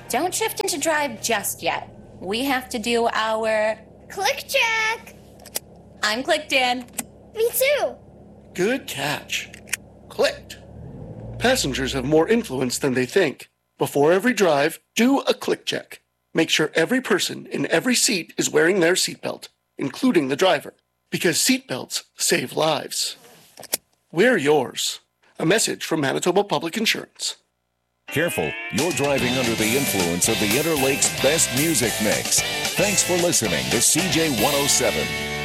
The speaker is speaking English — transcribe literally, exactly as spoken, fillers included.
Don't shift into drive just yet. We have to do our... Click check! I'm clicked in. Me too. Good catch. Clicked. Passengers have more influence than they think. Before every drive, do a click check. Make sure every person in every seat is wearing their seatbelt, including the driver, because seatbelts save lives. Wear yours. A message from Manitoba Public Insurance. Careful, you're driving under the influence of the Interlake's best music mix. Thanks for listening to C J one oh seven.